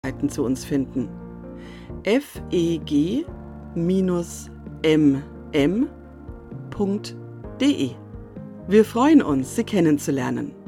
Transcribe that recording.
zu uns finden. feg-mm.de. Wir freuen uns, Sie kennenzulernen.